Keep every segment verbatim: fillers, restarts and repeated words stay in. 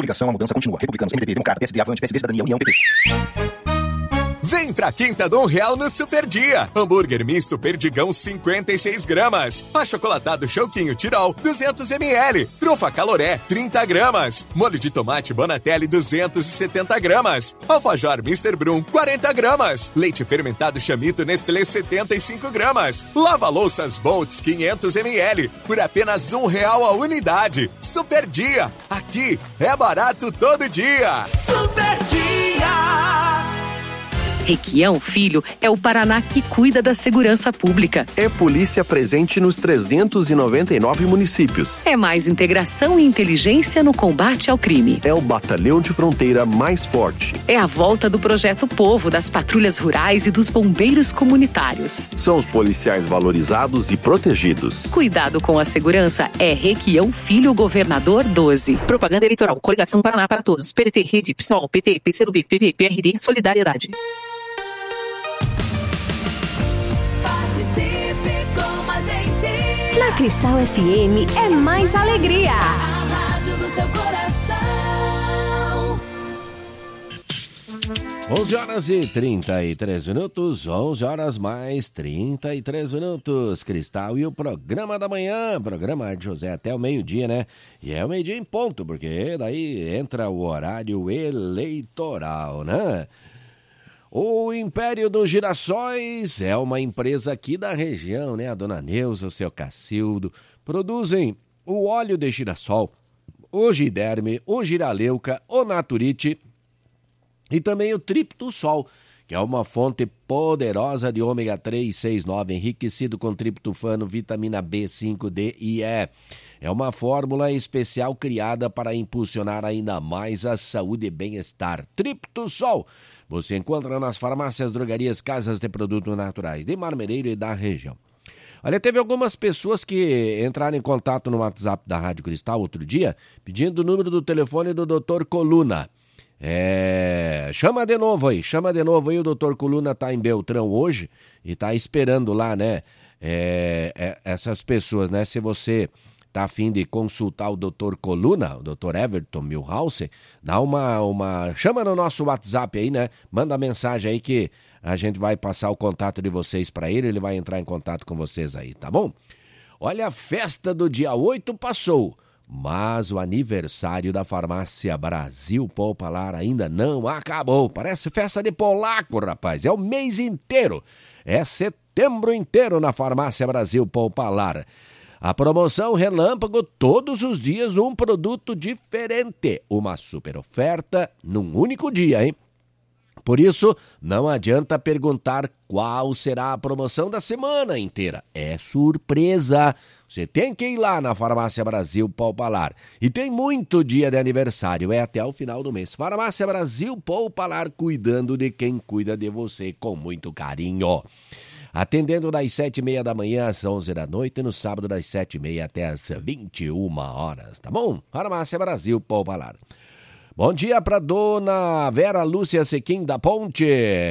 Coligação, a mudança continua. Republicanos, M D B, Democrata, P S D, Avante, P S D, Cidadania, União, P P. Vem pra Quinta Dom Real no Super Dia. Hambúrguer misto Perdigão cinquenta e seis gramas. Achocolatado Chouquinho Tirol duzentos mililitros. Trufa Caloré trinta gramas. Molho de tomate Bonatelli duzentos e setenta gramas. Alfajor mister Brum quarenta gramas. Leite fermentado Chamito Nestlé setenta e cinco gramas. Lava louças Boltz quinhentos mililitros por apenas um real a unidade. Super Dia. Aqui é barato todo dia. Super Dia. Requião Filho é o Paraná que cuida da segurança pública. É polícia presente nos trezentos e noventa e nove municípios. É mais integração e inteligência no combate ao crime. É o batalhão de fronteira mais forte. É a volta do Projeto Povo, das patrulhas rurais e dos bombeiros comunitários. São os policiais valorizados e protegidos. Cuidado com a segurança é Requião Filho Governador doze. Propaganda eleitoral. Coligação Paraná para Todos. P D T, Rede, PSOL, P T, P C do B, P V, P R D, Solidariedade. Na Cristal F M é mais alegria. A rádio do seu coração. onze horas e trinta e três minutos, onze horas mais trinta e três minutos. Cristal e o programa da manhã, programa de José até o meio-dia, né? E é o meio-dia em ponto, porque daí entra o horário eleitoral, né? O Império dos Girassóis é uma empresa aqui da região, né? A dona Neuza, o seu Cacildo, produzem o óleo de girassol, o Giderme, o Giraleuca, o Naturite e também o Triptosol, que é uma fonte poderosa de ômega três, seis, nove, enriquecido com triptofano, vitamina B cinco, D e E. É uma fórmula especial criada para impulsionar ainda mais a saúde e bem-estar. Triptosol você encontra nas farmácias, drogarias, casas de produtos naturais de Marmereiro e da região. Olha, teve algumas pessoas que entraram em contato no WhatsApp da Rádio Cristal outro dia, pedindo o número do telefone do doutor Coluna. É... Chama de novo aí, chama de novo aí, o doutor Coluna tá em Beltrão hoje e tá esperando lá, né, é... É... essas pessoas, né, se você tá a fim de consultar o doutor Coluna, o doutor Everton Milhouse, dá uma, uma... chama no nosso WhatsApp aí, né? Manda mensagem aí que a gente vai passar o contato de vocês para ele, ele vai entrar em contato com vocês aí, tá bom? Olha, a festa do dia oito passou, mas o aniversário da Farmácia Brasil Popular ainda não acabou. Parece festa de polaco, rapaz, é o mês inteiro, é setembro inteiro na Farmácia Brasil Popular. A promoção Relâmpago, todos os dias um produto diferente. Uma super oferta num único dia, hein? Por isso, não adianta perguntar qual será a promoção da semana inteira. É surpresa. Você tem que ir lá na Farmácia Brasil Popular. E tem muito dia de aniversário, é até o final do mês. Farmácia Brasil Popular, cuidando de quem cuida de você com muito carinho. Atendendo das sete e meia da manhã às onze da noite, no sábado das sete e meia até às vinte e uma horas, tá bom? Farmácia Brasil Popular. Bom dia para dona Vera Lúcia Sequim da Ponte,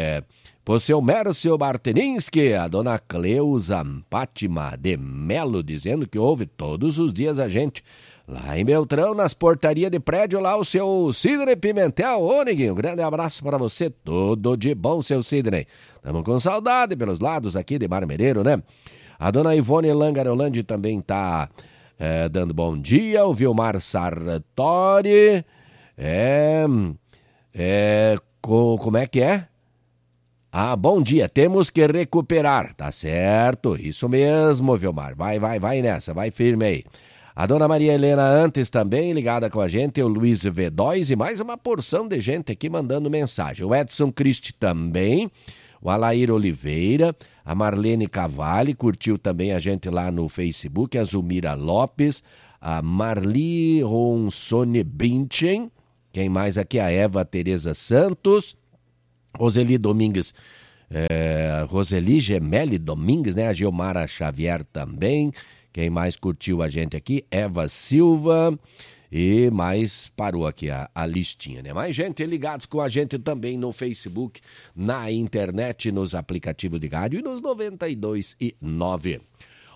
pro seu Mércio Barteninsky, a dona Cleusa Fátima de Melo, dizendo que ouve todos os dias a gente. Lá em Beltrão, nas portarias de prédio, lá o seu Sidney Pimentel. Ô, neguinho, grande abraço para você. Tudo de bom, seu Sidney. Estamos com saudade pelos lados aqui de Marmereiro, né? A dona Ivone Langarolandi também tá é, dando bom dia. O Vilmar Sartori. É... é co, como é que é? Ah, bom dia. Temos que recuperar. Tá certo. Isso mesmo, Vilmar. Vai, vai, vai nessa. Vai firme aí. A dona Maria Helena antes também ligada com a gente, o Luiz V dois e mais uma porção de gente aqui mandando mensagem. O Edson Christi também, o Alair Oliveira, a Marlene Cavalli curtiu também a gente lá no Facebook, a Zulmira Lopes, a Marli Ronsone Brinchen, quem mais aqui? A Eva Tereza Santos, Roseli Domingues, é, Roseli Gemelli Domingues, né? A Gilmara Xavier também. Quem mais curtiu a gente aqui? Eva Silva. E mais parou aqui a, a listinha, né? Mais gente ligados com a gente também no Facebook, na internet, nos aplicativos de rádio e nos noventa e dois e nove.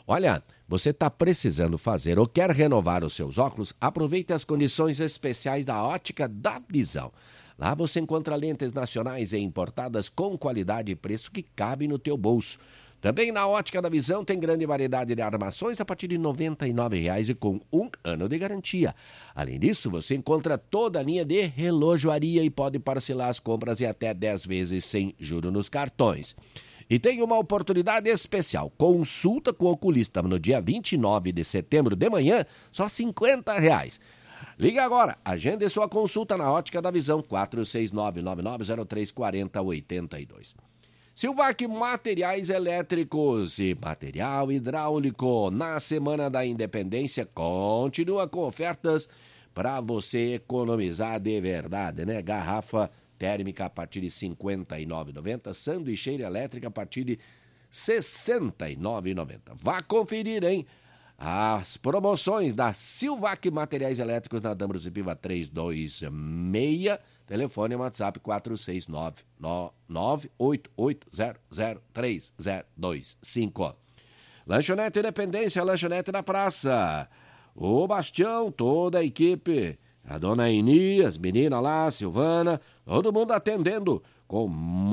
Olha, você está precisando fazer ou quer renovar os seus óculos? Aproveite as condições especiais da Ótica da Visão. Lá você encontra lentes nacionais e importadas com qualidade e preço que cabe no teu bolso. Também na Ótica da Visão tem grande variedade de armações a partir de noventa e nove reais e com um ano de garantia. Além disso, você encontra toda a linha de relojoaria e pode parcelar as compras em até dez vezes sem juros nos cartões. E tem uma oportunidade especial, consulta com o oculista no dia vinte e nove de setembro de manhã, só cinquenta reais. Liga agora, agende sua consulta na Ótica da Visão, quatro seis nove, nove nove zero três quatro zero oito dois. Silvac Materiais Elétricos e Material Hidráulico, na Semana da Independência, continua com ofertas para você economizar de verdade, né? Garrafa térmica a partir de cinquenta e nove reais e noventa centavos, sanduicheira elétrica a partir de sessenta e nove reais e noventa centavos. Vá conferir, hein? As promoções da Silvac Materiais Elétricos na Dambros e Piva trezentos e vinte e seis, telefone e WhatsApp quatro seis nove, nove oito oito zero zero três zero dois cinco. Lanchonete Independência, lanchonete da praça. O Bastião, toda a equipe, a dona Eni, as meninas lá, Silvana, todo mundo atendendo com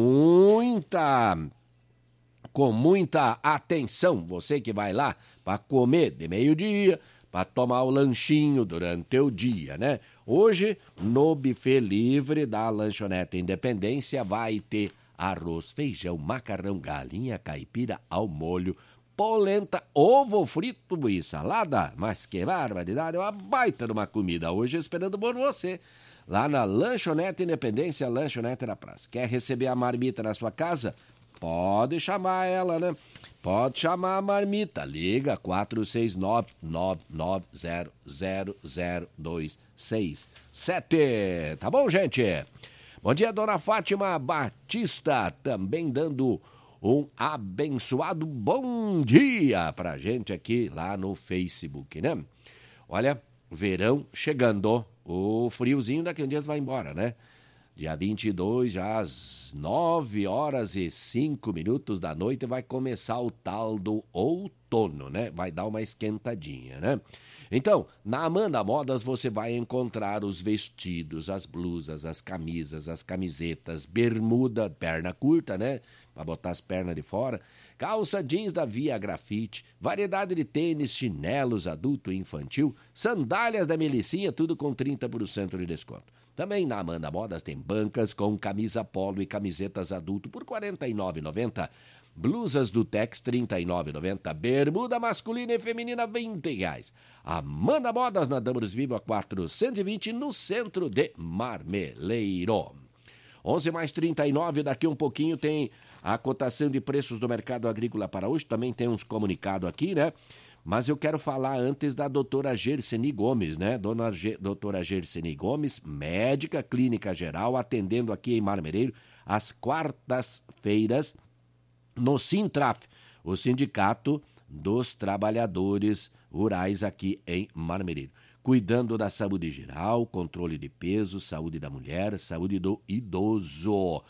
muita, com muita atenção. Você que vai lá para comer de meio-dia, para tomar o lanchinho durante o dia, né? Hoje, no buffet livre da Lanchonete Independência, vai ter arroz, feijão, macarrão, galinha, caipira ao molho, polenta, ovo frito e salada. Mas que barbaridade, é uma baita de uma comida hoje esperando por você. Lá na Lanchonete Independência, Lanchonete da Praça. Quer receber a marmita na sua casa? Pode chamar ela, né? Pode chamar a marmita. Liga quatro seis nove, nove nove zero zero zero dois seis sete. Tá bom, gente? Bom dia, dona Fátima Batista, também dando um abençoado bom dia pra gente aqui lá no Facebook, né? Olha, verão chegando. O friozinho daqui a um dia vai embora, né? Dia vinte e dois, já às nove horas e cinco minutos da noite, vai começar o tal do outono, né? Vai dar uma esquentadinha, né? Então, na Amanda Modas você vai encontrar os vestidos, as blusas, as camisas, as camisetas, bermuda, perna curta, né? Para botar as pernas de fora, calça jeans da Via Grafite, variedade de tênis, chinelos adulto e infantil, sandálias da Melicinha, tudo com trinta por cento de desconto. Também na Amanda Modas tem bancas com camisa polo e camisetas adulto por quarenta e nove reais e noventa centavos. Blusas do Tex trinta e nove reais e noventa centavos. Bermuda masculina e feminina vinte reais. Amanda Modas na Dambros Viva quatrocentos e vinte no centro de Marmeleiro. onze mais trinta e nove, daqui um pouquinho tem a cotação de preços do mercado agrícola para hoje. Também tem uns comunicados aqui, né? Mas eu quero falar antes da doutora Gerseni Gomes, né? Dona Ge- doutora Gerseni Gomes, médica clínica geral, atendendo aqui em Marmeleiro, às quartas-feiras, no Sintraf, o Sindicato dos Trabalhadores Rurais aqui em Marmeleiro. Cuidando da saúde geral, controle de peso, saúde da mulher, saúde do idoso.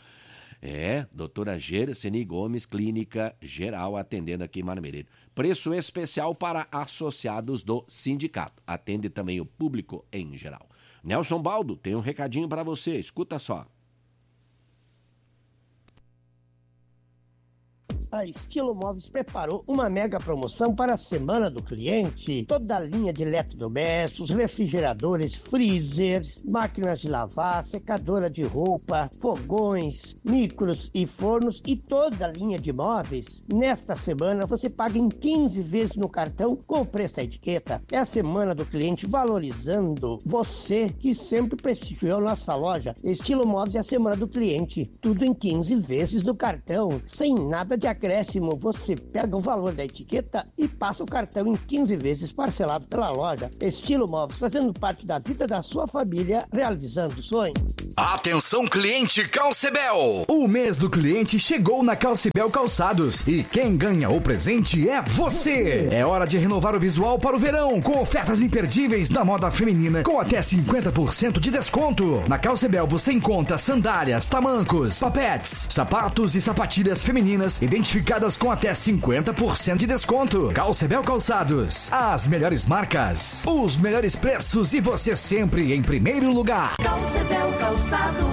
É, doutora Gerseni Gomes, clínica geral, atendendo aqui em Marmeleiro. Preço especial para associados do sindicato. Atende também o público em geral. Nelson Baldo tem um recadinho para você, escuta só. A Estilo Móveis preparou uma mega promoção para a Semana do Cliente. Toda a linha de eletrodomésticos, refrigeradores, freezers, máquinas de lavar, secadora de roupa, fogões, micros e fornos e toda a linha de móveis. Nesta semana você paga em quinze vezes no cartão com o preço da etiqueta. É a Semana do Cliente valorizando você que sempre prestigiou nossa loja. Estilo Móveis é a Semana do Cliente. Tudo em quinze vezes no cartão, sem nada de acréscimo. Você pega o valor da etiqueta e passa o cartão em quinze vezes parcelado pela loja. Estilo Móveis, fazendo parte da vida da sua família, realizando sonhos. Atenção, cliente Calcebel! O mês do cliente chegou na Calcebel Calçados e quem ganha o presente é você! É hora de renovar o visual para o verão com ofertas imperdíveis da moda feminina com até cinquenta por cento de desconto. Na Calcebel você encontra sandálias, tamancos, papetes, sapatos e sapatilhas femininas identificadas com até cinquenta por cento de desconto. Calcebel Calçados, as melhores marcas, os melhores preços e você sempre em primeiro lugar. Calcebel Calçados.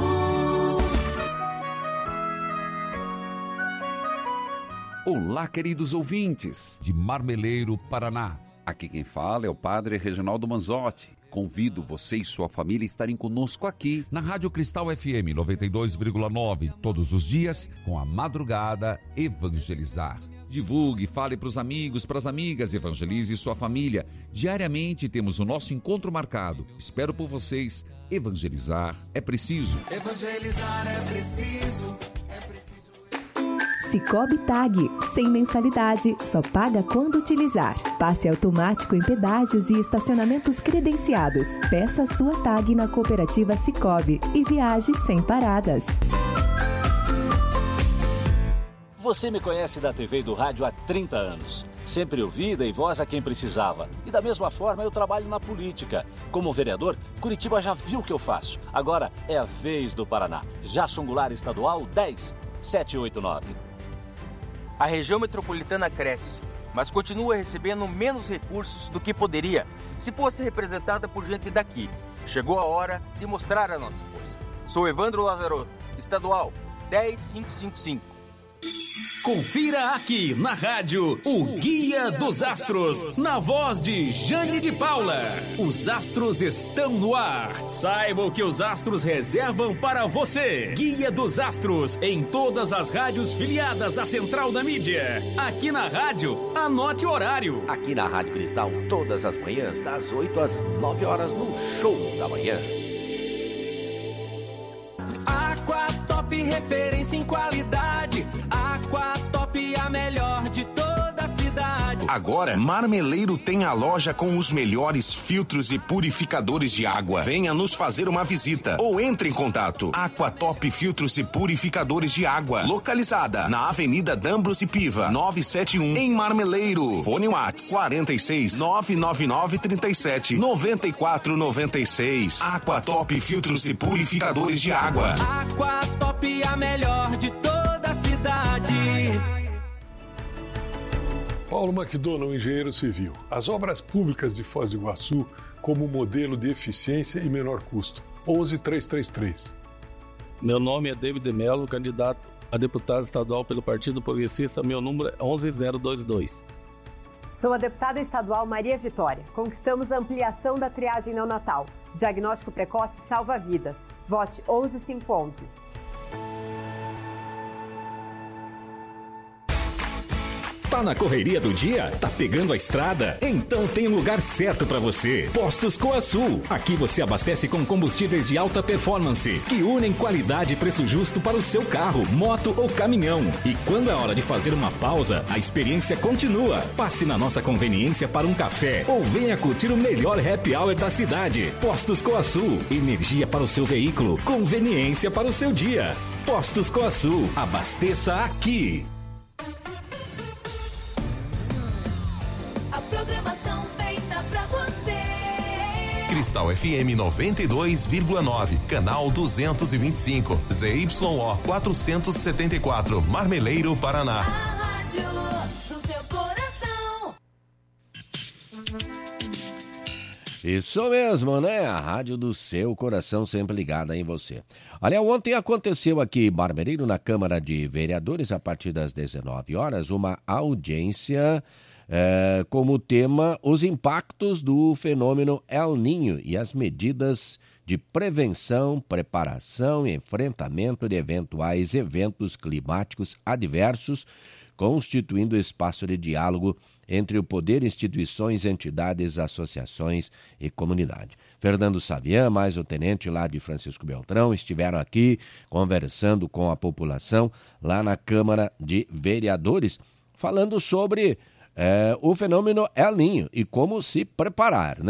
Olá, queridos ouvintes de Marmeleiro, Paraná. Aqui quem fala é o Padre Reginaldo Manzotti. Convido você e sua família a estarem conosco aqui na Rádio Cristal F M noventa e dois vírgula nove, todos os dias, com a Madrugada Evangelizar. Divulgue, fale para os amigos, para as amigas, evangelize sua família. Diariamente temos o nosso encontro marcado. Espero por vocês. Evangelizar é preciso. Evangelizar é preciso. É preciso. Cicobi Tag, sem mensalidade, só paga quando utilizar. Passe automático em pedágios e estacionamentos credenciados. Peça sua tag na cooperativa Cicobi e viaje sem paradas. Você me conhece da T V e do rádio há trinta anos. Sempre ouvi, dei voz a quem precisava. E da mesma forma eu trabalho na política. Como vereador, Curitiba já viu o que eu faço. Agora é a vez do Paraná. Jason Goulart Estadual dez sete oito nove. A região metropolitana cresce, mas continua recebendo menos recursos do que poderia se fosse representada por gente daqui. Chegou a hora de mostrar a nossa força. Sou Evandro Lazarotto, Estadual dez cinco cinco cinco. Confira aqui na rádio o Guia dos Astros, na voz de Jane de Paula. Os astros estão no ar. Saiba o que os astros reservam para você. Guia dos Astros, em todas as rádios filiadas à Central da Mídia. Aqui na rádio, anote o horário. Aqui na Rádio Cristal, todas as manhãs, das oito às nove horas, no Show da Manhã. Aquatop, referência em qualidade. Aquatop, a melhor de toda a cidade. Agora, Marmeleiro tem a loja com os melhores filtros e purificadores de água. Venha nos fazer uma visita ou entre em contato. Aquatop Filtros e Purificadores de Água, localizada na Avenida Dambros e Piva, novecentos e setenta e um, em Marmeleiro. Fone Whats quarenta e seis, nove nove nove, trinta e sete, noventa e quatro noventa e seis. Aquatop Filtros e Purificadores de Água. Aquatop, a melhor de toda a cidade. Paulo McDonald, engenheiro civil. As obras públicas de Foz do Iguaçu como modelo de eficiência e menor custo. onze três três três. Meu nome é David de Mello, candidato a deputado estadual pelo Partido Progressista. Meu número é onze zero dois dois. Sou a deputada estadual Maria Vitória. Conquistamos a ampliação da triagem neonatal. Diagnóstico precoce salva vidas. Vote onze cinco onze. Tá na correria do dia? Tá pegando a estrada? Então tem um lugar certo para você. Postos Coasul. Aqui você abastece com combustíveis de alta performance, que unem qualidade e preço justo para o seu carro, moto ou caminhão. E quando é hora de fazer uma pausa, a experiência continua. Passe na nossa conveniência para um café ou venha curtir o melhor happy hour da cidade. Postos Coasul. Energia para o seu veículo, conveniência para o seu dia. Postos Coasul. Abasteça aqui. Programação feita pra você. Cristal F M noventa e dois vírgula nove, canal duzentos e vinte e cinco, Z Y O quatrocentos e setenta e quatro, Marmeleiro, Paraná. A rádio do seu coração. Isso mesmo, né? A rádio do seu coração sempre ligada em você. Olha, ontem aconteceu aqui em Marmeleiro, na Câmara de Vereadores, a partir das dezenove horas, uma audiência É, como tema os impactos do fenômeno El Niño e as medidas de prevenção, preparação e enfrentamento de eventuais eventos climáticos adversos, constituindo espaço de diálogo entre o poder, instituições, entidades, associações e comunidade. Fernando Savian, mais o tenente lá de Francisco Beltrão, estiveram aqui conversando com a população lá na Câmara de Vereadores, falando sobre É, o fenômeno El Niño e como se preparar, né?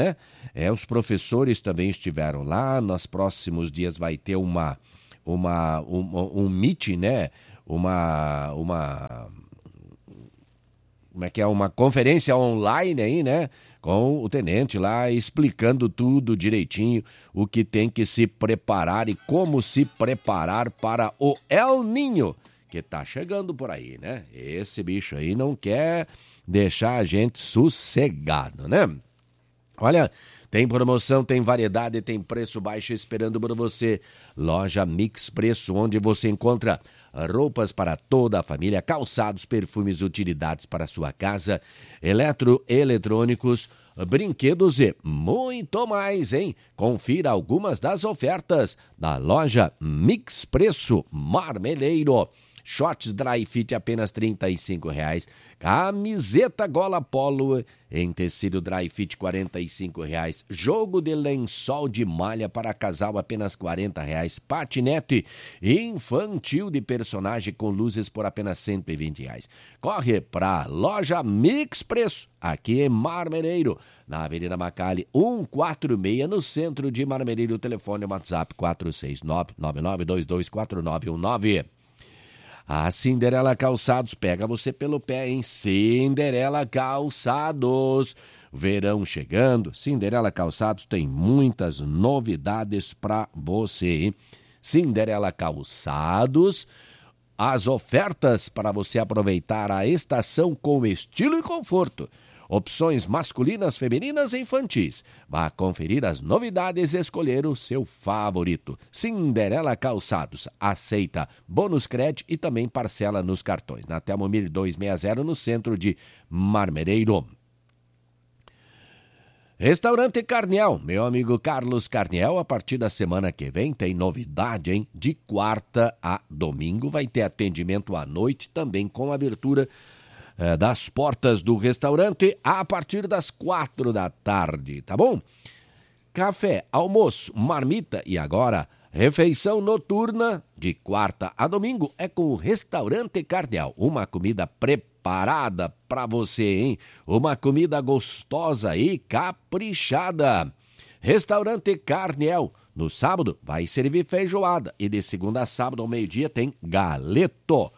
É, os professores também estiveram lá. Nos próximos dias vai ter uma, uma, um, um meeting, né? Uma, uma, como é que é? Uma conferência online aí, né? Com o tenente lá explicando tudo direitinho, o que tem que se preparar e como se preparar para o El Niño, que tá chegando por aí, né? Esse bicho aí não quer deixar a gente sossegado, né? Olha, tem promoção, tem variedade, tem preço baixo esperando por você. Loja Mix Preço, onde você encontra roupas para toda a família, calçados, perfumes, utilidades para sua casa, eletroeletrônicos, brinquedos e muito mais, hein? Confira algumas das ofertas da loja Mix Preço Marmeleiro. Shorts Dry Fit apenas trinta e cinco reais. Camiseta Gola Polo em tecido Dry Fit quarenta e cinco reais. Jogo de lençol de malha para casal apenas quarenta reais. Patinete infantil de personagem com luzes por apenas cento e vinte reais. Corre para loja Mix Preço, aqui em Marmeleiro, na Avenida Macali cento e quarenta e seis, no centro de Marmeleiro. O telefone é o WhatsApp quatro seis nove, nove nove dois dois quatro nove um nove. A Cinderela Calçados pega você pelo pé, hein? Cinderela Calçados. Verão chegando. Cinderela Calçados tem muitas novidades para você, hein? Cinderela Calçados. As ofertas para você aproveitar a estação com estilo e conforto. Opções masculinas, femininas e infantis. Vá conferir as novidades e escolher o seu favorito. Cinderela Calçados. Aceita bônus crédito e também parcela nos cartões. Na Telmomir duzentos e sessenta, no centro de Marmeleiro. Restaurante Carniel. Meu amigo Carlos Carniel, a partir da semana que vem tem novidade, hein? De quarta a domingo vai ter atendimento à noite, também com abertura das portas do restaurante a partir das quatro da tarde, tá bom? Café, almoço, marmita e agora refeição noturna de quarta a domingo é com o Restaurante Carniel. Uma comida preparada para você, hein? Uma comida gostosa e caprichada. Restaurante Carniel. No sábado vai servir feijoada e de segunda a sábado ao meio-dia tem galeto.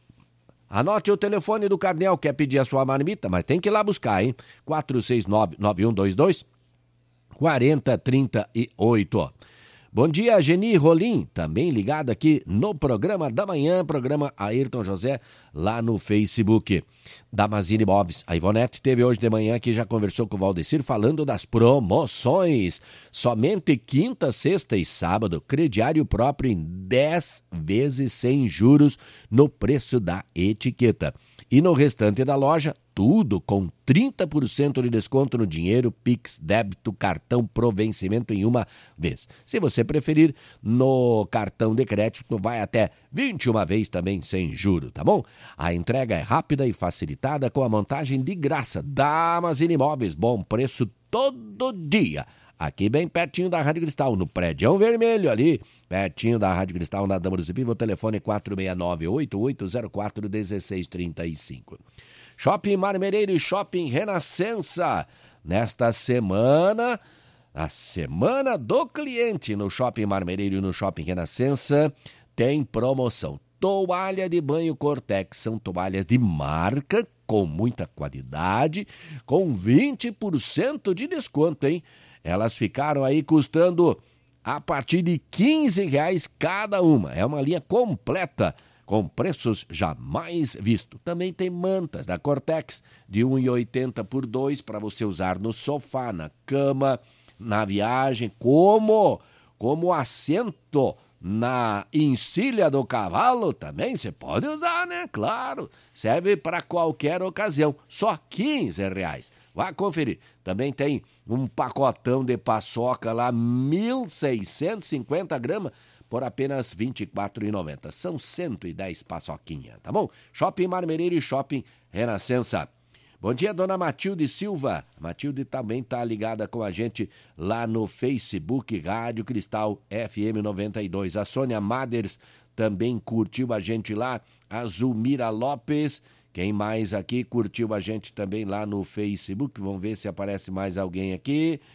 Anote o telefone do Carniel, quer pedir a sua marmita, mas tem que ir lá buscar, hein? quatro seis nove, nove um dois dois, quatro zero três oito. Bom dia, Geni Rolim, também ligado aqui no programa da manhã, programa Ayrton José, lá no Facebook. Damazini Móveis, a Ivonete teve hoje de manhã que já conversou com o Valdecir falando das promoções. Somente quinta, sexta e sábado, crediário próprio em dez vezes sem juros no preço da etiqueta. E no restante da loja, tudo com trinta por cento de desconto no dinheiro, Pix, débito, cartão pro vencimento em uma vez. Se você preferir, no cartão de crédito vai até vinte e uma vezes também sem juro, tá bom? A entrega é rápida e facilitada com a montagem de graça. Damazini Imóveis, bom preço todo dia. Aqui bem pertinho da Rádio Cristal, no prédio vermelho ali, pertinho da Rádio Cristal, na Dama do Cipiva, o telefone é quatro seis nove, oito oito zero quatro, um seis três cinco. Shopping Marmeleiro e Shopping Renascença. Nesta semana, a semana do cliente no Shopping Marmeleiro e no Shopping Renascença, tem promoção. Toalha de banho Cortex, são toalhas de marca, com muita qualidade, com vinte por cento de desconto, hein? Elas ficaram aí custando a partir de quinze reais cada uma. É uma linha completa, com preços jamais vistos. Também tem mantas da Cortex de um real e oitenta por dois para você usar no sofá, na cama, na viagem, como, como assento na encilha do cavalo também. Você pode usar, né? Claro, serve para qualquer ocasião. Só quinze reais. Vai conferir. Também tem um pacotão de paçoca lá, mil seiscentos e cinquenta gramas, por apenas vinte e quatro reais e noventa centavos. São cento e dez paçoquinhas, tá bom? Shopping Marmeleiro e Shopping Renascença. Bom dia, dona Matilde Silva. Matilde também tá ligada com a gente lá no Facebook, Rádio Cristal F M noventa e dois. A Sônia Maders também curtiu a gente lá. A Zulmira Lopes. Quem mais aqui curtiu a gente também lá no Facebook? Vamos ver se aparece mais alguém aqui.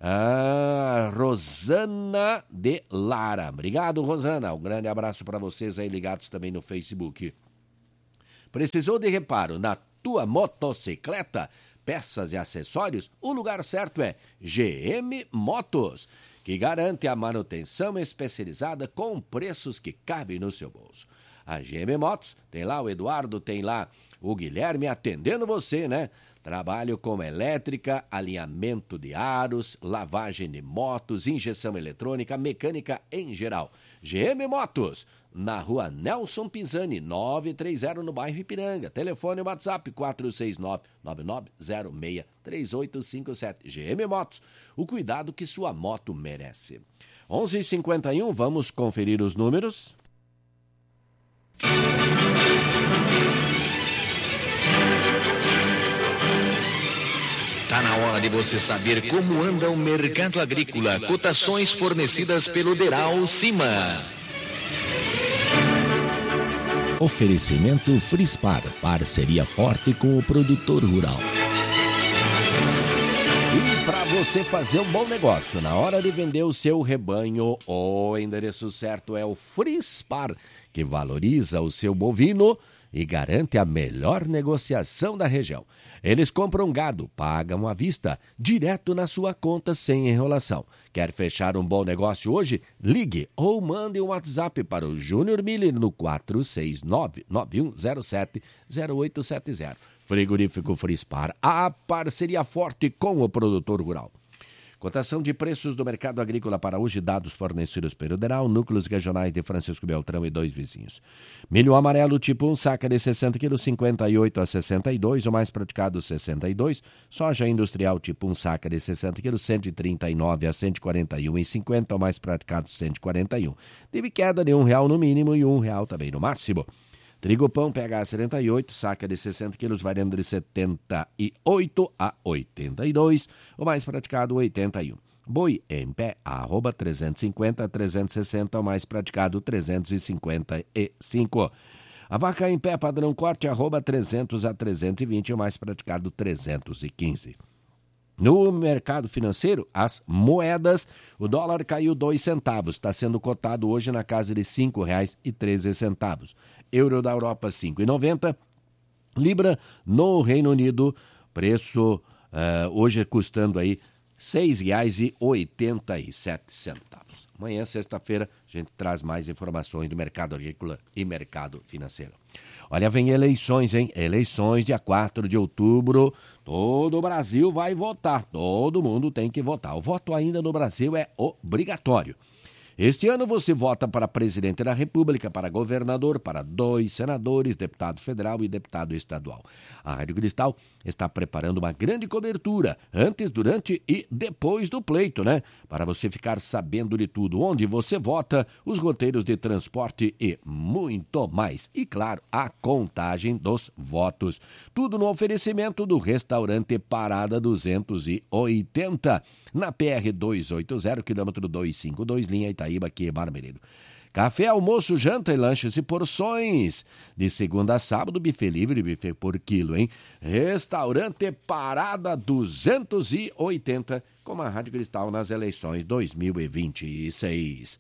A Rosana de Lara. Obrigado, Rosana. Um grande abraço para vocês aí ligados também no Facebook. Precisou de reparo na tua motocicleta, peças e acessórios? O lugar certo é G M Motos, que garante a manutenção especializada com preços que cabem no seu bolso. A G M Motos, tem lá o Eduardo, tem lá o Guilherme atendendo você, né? Trabalho com elétrica, alinhamento de aros, lavagem de motos, injeção eletrônica, mecânica em geral. G M Motos, na rua Nelson Pisani, novecentos e trinta, no bairro Ipiranga. Telefone e WhatsApp quatro seis nove, nove nove zero seis, três oito cinco sete. G M Motos, o cuidado que sua moto merece. onze e cinquenta e um, vamos conferir os números. Tá na hora de você saber como anda o mercado agrícola. Cotações fornecidas pelo Deral Cima. Oferecimento Frispar, parceria forte com o produtor rural. E para você fazer um bom negócio, na hora de vender o seu rebanho, o endereço certo é o Frispar, que valoriza o seu bovino e garante a melhor negociação da região. Eles compram gado, pagam à vista, direto na sua conta, sem enrolação. Quer fechar um bom negócio hoje? Ligue ou mande um WhatsApp para o Júnior Miller no quatro seis nove, nove um zero sete, zero oito sete zero. Frigorífico Frispar, a parceria forte com o produtor rural. Cotação de preços do mercado agrícola para hoje, dados fornecidos pelo Deral, núcleos regionais de Francisco Beltrão e dois vizinhos. Milho amarelo tipo um, saca de sessenta quilos, cinquenta e oito a sessenta e dois, o mais praticado sessenta e dois. Soja industrial tipo um, saca de sessenta quilos, cento e trinta e nove a cento e quarenta e um e cinquenta, o mais praticado cento e quarenta e um. Teve queda de um real no mínimo e um real também no máximo. Trigo pão P H setenta e oito, saca de sessenta quilos, variando de setenta e oito a oitenta e dois, o mais praticado oitenta e um. Boi em pé, arroba trezentos e cinquenta a trezentos e sessenta, o mais praticado trezentos e cinquenta e cinco. A vaca em pé, padrão corte, arroba trezentos a trezentos e vinte, o mais praticado trezentos e quinze. No mercado financeiro, as moedas, o dólar caiu dois centavos, está sendo cotado hoje na casa de cinco reais e treze centavos. Euro da Europa, cinco reais e noventa centavos. Libra no Reino Unido, preço uh, hoje custando aí seis reais e oitenta e sete centavos. Amanhã, sexta-feira, a gente traz mais informações do mercado agrícola e mercado financeiro. Olha, vem eleições, hein? Eleições, dia quatro de outubro. Todo o Brasil vai votar. Todo mundo tem que votar. O voto ainda no Brasil é obrigatório. Este ano você vota para presidente da República, para governador, para dois senadores, deputado federal e deputado estadual. A Rádio Cristal está preparando uma grande cobertura antes, durante e depois do pleito, né? Para você ficar sabendo de tudo, onde você vota, os roteiros de transporte e muito mais. E, claro, a contagem dos votos. Tudo no oferecimento do restaurante Parada duzentos e oitenta, na P R duzentos e oitenta, quilômetro duzentos e cinquenta e dois, linha Itaíba, aqui em Marmeleiro. Café, almoço, janta e lanches e porções. De segunda a sábado, buffet livre, buffet por quilo, hein? Restaurante Parada duzentos e oitenta, com a Rádio Cristal nas eleições dois mil e vinte e seis.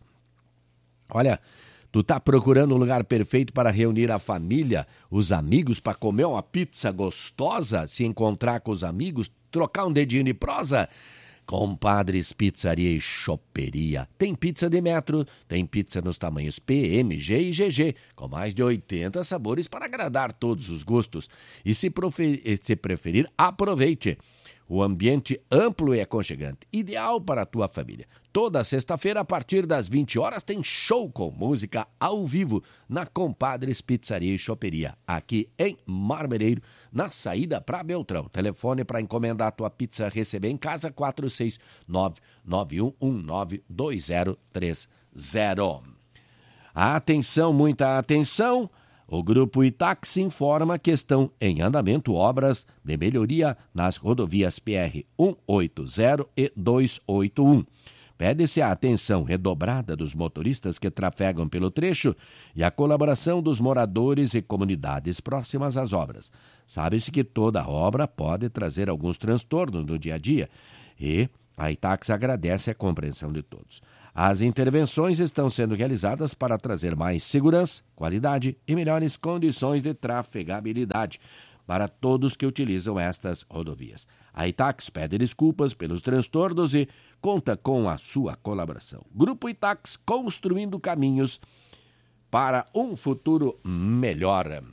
Olha, tu tá procurando um lugar perfeito para reunir a família, os amigos, para comer uma pizza gostosa, se encontrar com os amigos, trocar um dedinho de prosa? Compadres Pizzaria e Choperia. Tem pizza de metro, tem pizza nos tamanhos P, M, G e G G, com mais de oitenta sabores para agradar todos os gostos. E se, profe- se preferir, aproveite. O ambiente amplo e aconchegante, ideal para a tua família. Toda sexta-feira, a partir das vinte horas, tem show com música ao vivo na Compadres Pizzaria e Choperia, aqui em Marmeleiro, na saída para Beltrão. Telefone para encomendar a tua pizza, receber em casa, quatro seis nove, nove um um nove, dois zero três zero. Atenção, muita atenção! O Grupo Itax informa que estão em andamento obras de melhoria nas rodovias P R cento e oitenta e duzentos e oitenta e um. Pede-se a atenção redobrada dos motoristas que trafegam pelo trecho e a colaboração dos moradores e comunidades próximas às obras. Sabe-se que toda obra pode trazer alguns transtornos no dia a dia e A Itax agradece a compreensão de todos. As intervenções estão sendo realizadas para trazer mais segurança, qualidade e melhores condições de trafegabilidade para todos que utilizam estas rodovias. A Itax pede desculpas pelos transtornos e conta com a sua colaboração. Grupo Itax, construindo caminhos para um futuro melhor.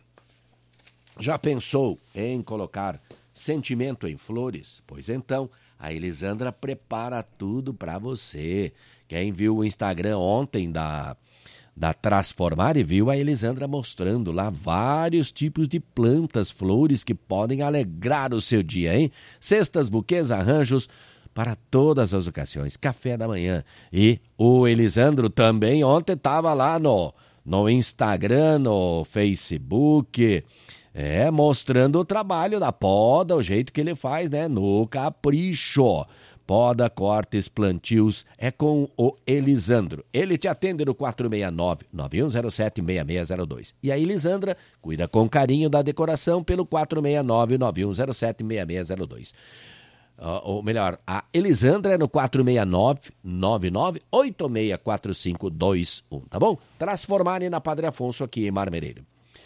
Já pensou em colocar sentimento em flores? Pois então, a Elisandra prepara tudo para você. Quem viu o Instagram ontem da, da Transformar e viu a Elisandra mostrando lá vários tipos de plantas, flores que podem alegrar o seu dia, hein? Cestas, buquês, arranjos para todas as ocasiões. Café da manhã. E o Elisandro também ontem estava lá no, no Instagram, no Facebook, é, mostrando o trabalho da poda, o jeito que ele faz, né? No capricho. Poda, cortes, plantios, é com o Elisandro. Ele te atende no quatro seis nove, nove um zero sete, seis seis zero dois. E a Elisandra cuida com carinho da decoração pelo quatro seis nove, nove um zero sete, seis seis zero dois. Uh, ou melhor, a Elisandra é no quatro seis nove, nove nove oito seis quatro cinco dois um, tá bom? Transformarem na Padre Afonso aqui em Marmereiro.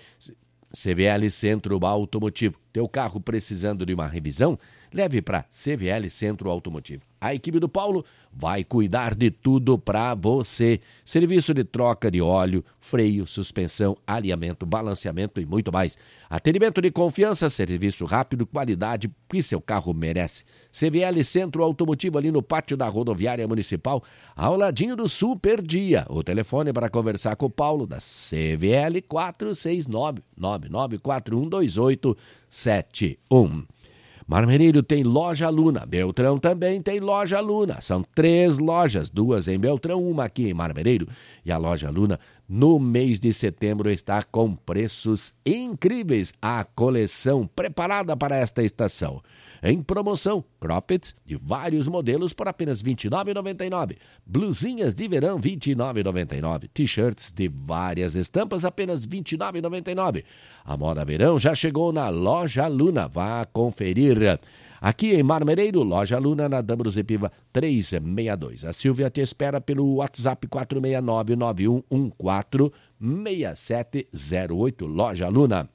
C V L Centro Automotivo. Teu carro precisando de uma revisão? Leve para C V L Centro Automotivo. A equipe do Paulo vai cuidar de tudo para você. Serviço de troca de óleo, freio, suspensão, alinhamento, balanceamento e muito mais. Atendimento de confiança, serviço rápido, qualidade que seu carro merece. C V L Centro Automotivo ali no pátio da Rodoviária Municipal, ao ladinho do Super Dia. O telefone para conversar com o Paulo da C V L quatro seis nove, nove nove quatro um dois oito sete um. Marmereiro tem Loja Luna, Beltrão também tem Loja Luna. São três lojas, duas em Beltrão, uma aqui em Marmereiro. E a Loja Luna, no mês de setembro, está com preços incríveis. A coleção preparada para esta estação. Em promoção, croppeds de vários modelos por apenas vinte e nove reais e noventa e nove centavos. Blusinhas de verão, vinte e nove reais e noventa e nove centavos. T-shirts de várias estampas, apenas vinte e nove reais e noventa e nove centavos. A moda verão já chegou na Loja Luna. Vá conferir. Aqui em Marmereiro, Loja Luna, na Dâmaros de Piva trezentos e sessenta e dois. A Silvia te espera pelo WhatsApp quatro seis nove, nove um um quatro, seis sete zero oito. Loja Luna.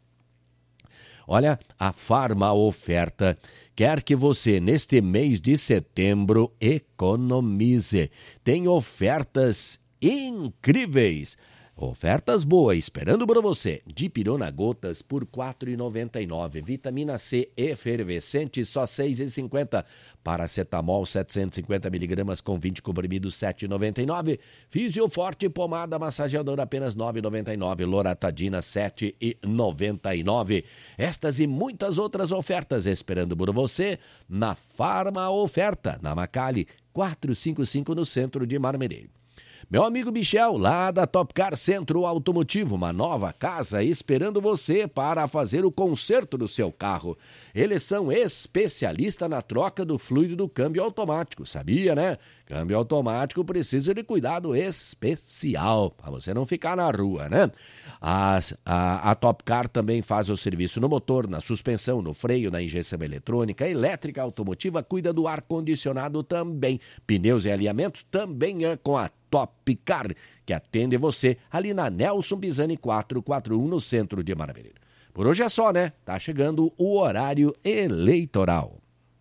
Olha, a Farma Oferta quer que você, neste mês de setembro, economize. Tem ofertas incríveis. Ofertas boas, esperando por você. Dipirona Gotas por quatro reais e noventa e nove centavos. Vitamina C efervescente, só seis reais e cinquenta centavos. Paracetamol, setecentos e cinquenta miligramas com vinte comprimidos, sete reais e noventa e nove centavos. Fisioforte pomada massageadora, apenas nove reais e noventa e nove centavos. Loratadina, sete reais e noventa e nove centavos. Estas e muitas outras ofertas esperando por você na Farma Oferta, na Macali, quatrocentos e cinquenta e cinco, no centro de Marmereiro. Meu amigo Michel, lá da Top Car Centro Automotivo, uma nova casa esperando você para fazer o conserto do seu carro. Eles são especialistas na troca do fluido do câmbio automático, sabia, né? Câmbio automático precisa de cuidado especial, para você não ficar na rua, né? As, a, a Top Car também faz o serviço no motor, na suspensão, no freio, na injeção eletrônica, elétrica automotiva, cuida do ar-condicionado também. Pneus e alinhamentos também é com a Top Car, que atende você ali na Nelson Pisani quatrocentos e quarenta e um, no centro de Marmereiro. Por hoje é só, né? Tá chegando o horário eleitoral.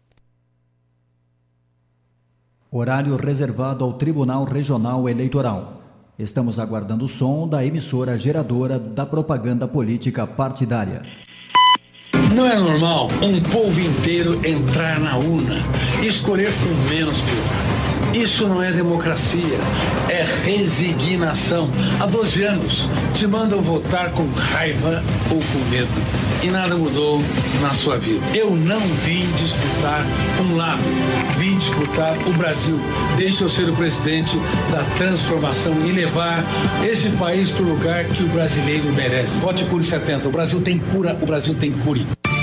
Horário reservado ao Tribunal Regional Eleitoral. Estamos aguardando o som da emissora geradora da propaganda política partidária. Não é normal um povo inteiro entrar na urna e escolher com menos pior. Isso não é democracia, é resignação. Há doze anos te mandam votar com raiva ou com medo e nada mudou na sua vida. Eu não vim disputar um lado, vim disputar o Brasil. Deixa eu ser o presidente da transformação e levar esse país para o lugar que o brasileiro merece. Vote Cure setenta, o Brasil tem cura, o Brasil tem cure.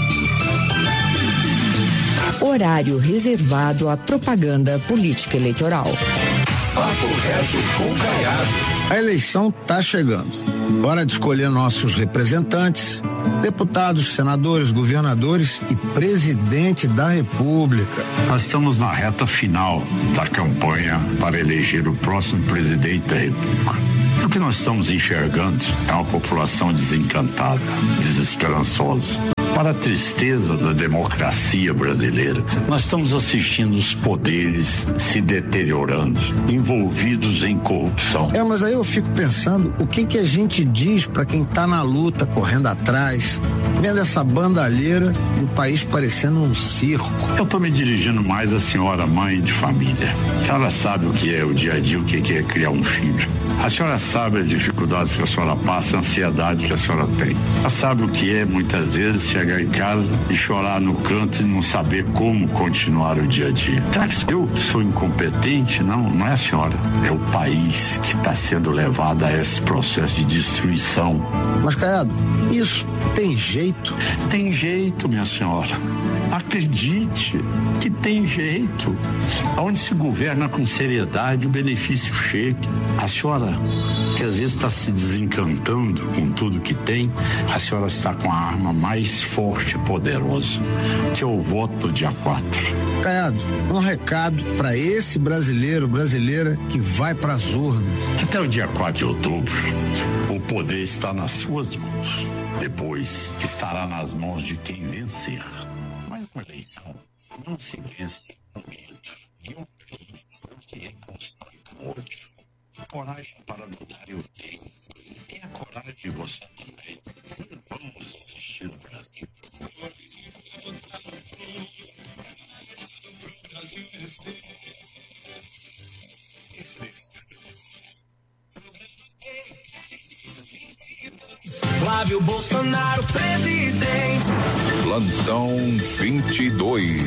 Horário reservado à propaganda política eleitoral. Papo reto com Caiado. A eleição está chegando. Hora de escolher nossos representantes, deputados, senadores, governadores e presidente da República. Nós estamos na reta final da campanha para eleger o próximo presidente da República. O que nós estamos enxergando é uma população desencantada, desesperançosa. Para a tristeza da democracia brasileira, nós estamos assistindo os poderes se deteriorando, envolvidos em corrupção. É, mas aí eu fico pensando, o que que a gente diz para quem tá na luta, correndo atrás, vendo essa bandalheira e o país parecendo um circo? Eu estou me dirigindo mais à senhora mãe de família. A senhora sabe o que é o dia a dia, o que é criar um filho. A senhora sabe as dificuldades que a senhora passa, a ansiedade que a senhora tem. Ela sabe o que é, muitas vezes, chegar em casa e chorar no canto e não saber como continuar o dia a dia. Será que eu sou incompetente? Não, não é a senhora. É o país que está sendo levado a esse processo de destruição. Mas, Caiado, isso tem jeito? Tem jeito, minha senhora. Acredite que tem jeito. Onde se governa com seriedade, o benefício chega. A senhora, que às vezes está se desencantando com tudo que tem, a senhora está com a arma mais forte e poderosa, que é o voto do dia quatro. Caiado, um recado para esse brasileiro, brasileira que vai para as urnas. Até o dia quatro de outubro, o poder está nas suas mãos. Depois estará nas mãos de quem vencer. Mas uma eleição não se vence com medo. E um país não se reconstrói com ódio. Coragem para mudar eu tenho. Tenha coragem de você também. Não vamos assistir o Brasil. Flávio Bolsonaro, presidente. Plantão vinte e dois.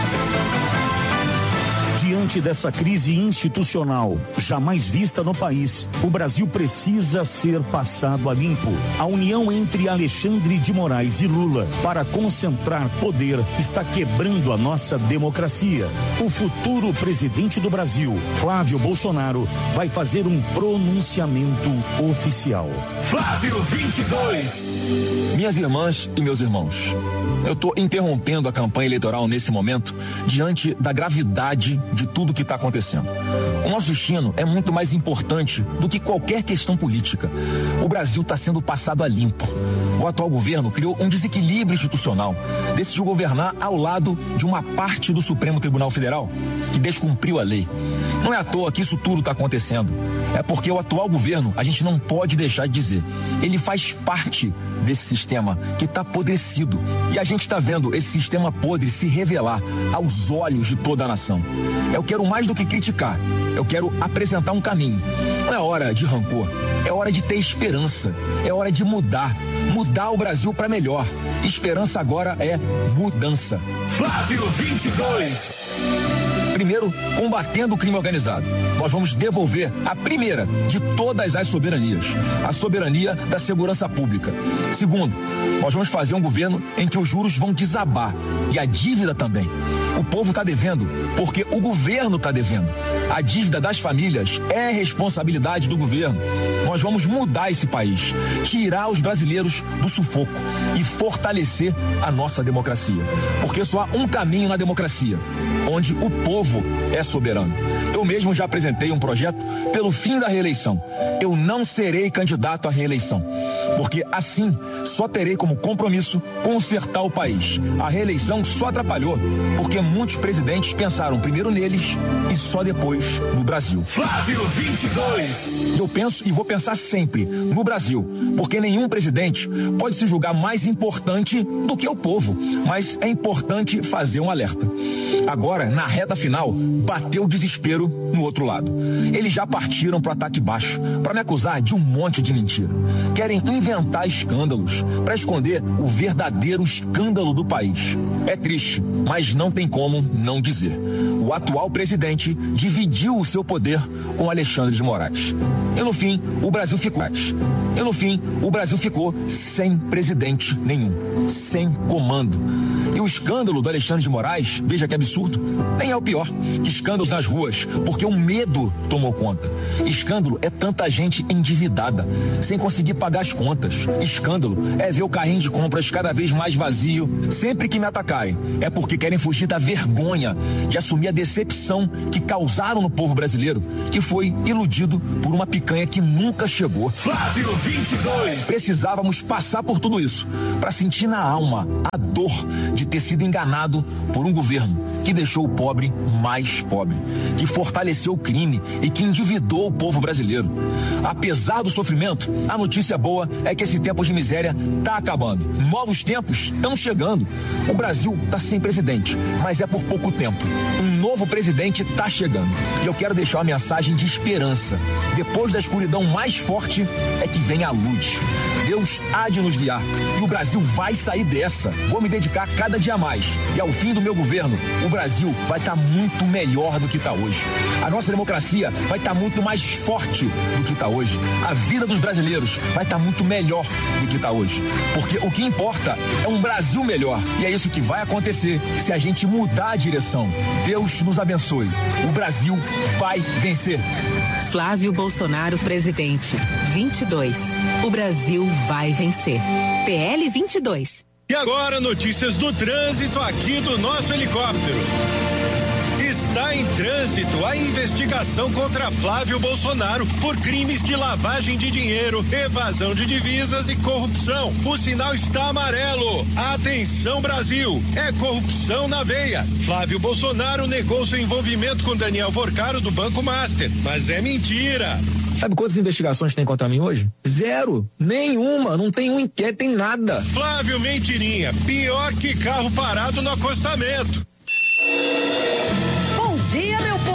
Diante dessa crise institucional jamais vista no país, o Brasil precisa ser passado a limpo. A união entre Alexandre de Moraes e Lula para concentrar poder está quebrando a nossa democracia. O futuro presidente do Brasil, Flávio Bolsonaro, vai fazer um pronunciamento oficial. Flávio vinte e dois. Minhas irmãs e meus irmãos, eu estou interrompendo a campanha eleitoral nesse momento diante da gravidade de tudo que está acontecendo. O nosso destino é muito mais importante do que qualquer questão política. O Brasil está sendo passado a limpo. O atual governo criou um desequilíbrio institucional, decidiu governar ao lado de uma parte do Supremo Tribunal Federal que descumpriu a lei. Não é à toa que isso tudo está acontecendo. É porque o atual governo, a gente não pode deixar de dizer, ele faz parte desse sistema que está apodrecido. E a gente está vendo esse sistema podre se revelar aos olhos de toda a nação. Eu quero mais do que criticar, eu quero apresentar um caminho. Não é hora de rancor, é hora de ter esperança, é hora de mudar, mudar o Brasil para melhor. Esperança agora é mudança. Flávio vinte e dois. Primeiro, combatendo o crime organizado. Nós vamos devolver a primeira de todas as soberanias, a soberania da segurança pública. Segundo, nós vamos fazer um governo em que os juros vão desabar e a dívida também. O povo está devendo porque o governo está devendo. A dívida das famílias é responsabilidade do governo. Nós vamos mudar esse país, tirar os brasileiros do sufoco e fortalecer a nossa democracia. Porque só há um caminho na democracia, onde o povo é soberano. Eu mesmo já apresentei um projeto pelo fim da reeleição. Eu não serei candidato à reeleição, porque assim só terei como compromisso consertar o país. A reeleição só atrapalhou, porque muitos presidentes pensaram primeiro neles e só depois no Brasil. Flávio vinte e dois. Eu penso e vou pensar sempre no Brasil, porque nenhum presidente pode se julgar mais importante do que o povo, mas é importante fazer um alerta. Agora, na reta final, bateu o desespero no outro lado. Eles já partiram para o ataque baixo, para me acusar de um monte de mentira. Querem inventar escândalos para esconder o verdadeiro escândalo do país. É triste, mas não tem como não dizer. O o atual presidente dividiu o seu poder com Alexandre de Moraes. E no fim, o Brasil ficou. E no fim, o Brasil ficou sem presidente nenhum, sem comando. E o escândalo do Alexandre de Moraes, veja que absurdo, nem é o pior. Escândalos nas ruas, porque o medo tomou conta. Escândalo é tanta gente endividada, sem conseguir pagar as contas. Escândalo é ver o carrinho de compras cada vez mais vazio. Sempre que me atacarem, é porque querem fugir da vergonha de assumir a decepção que causaram no povo brasileiro, que foi iludido por uma picanha que nunca chegou. Flávio vinte e dois. Precisávamos passar por tudo isso para sentir na alma a dor de ter sido enganado por um governo que deixou o pobre mais pobre, que fortaleceu o crime e que endividou o povo brasileiro. Apesar do sofrimento, a notícia boa é que esse tempo de miséria está acabando. Novos tempos estão chegando. O Brasil está sem presidente, mas é por pouco tempo. Um novo presidente está chegando. E eu quero deixar uma mensagem de esperança. Depois da escuridão mais forte é que vem a luz. Deus há de nos guiar e o Brasil vai sair dessa. Vou me dedicar cada dia mais e ao fim do meu governo, o Brasil vai estar tá muito melhor do que está hoje. A nossa democracia vai estar tá muito mais forte do que está hoje. A vida dos brasileiros vai estar tá muito melhor do que está hoje. Porque o que importa é um Brasil melhor e é isso que vai acontecer se a gente mudar a direção. Deus nos abençoe. O Brasil vai vencer. Flávio Bolsonaro, presidente. vinte e dois. O Brasil vai vencer. P L vinte e dois. E agora, notícias do trânsito aqui do nosso helicóptero. Está em trânsito a investigação contra Flávio Bolsonaro por crimes de lavagem de dinheiro, evasão de divisas e corrupção. O sinal está amarelo. Atenção, Brasil! É corrupção na veia. Flávio Bolsonaro negou seu envolvimento com Daniel Vorcaro do Banco Master, mas é mentira. Sabe quantas investigações tem contra mim hoje? Zero. Nenhuma. Não tem um inquérito, tem nada. Flávio Mentirinha. Pior que carro parado no acostamento. Bom dia, meu povo.